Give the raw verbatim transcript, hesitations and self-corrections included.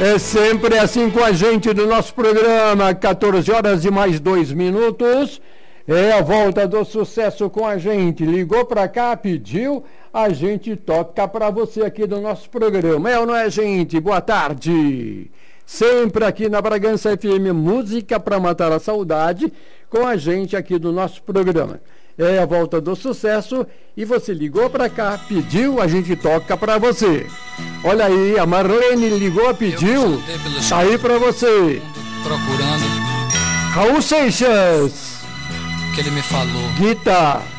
É sempre assim com a gente do nosso programa, quatorze horas e mais dois minutos. É a volta do sucesso com a gente. Ligou pra cá, pediu, a gente toca pra você aqui do nosso programa. É ou não é, gente? Boa tarde. Sempre aqui na Bragança F M, música pra matar a saudade, com a gente aqui do nosso programa. É a volta do sucesso e você ligou pra cá, pediu, a gente toca pra você. Olha aí, a Marlene ligou, pediu, tá aí pra você. Procurando Raul Seixas, que ele me falou. Guitarra.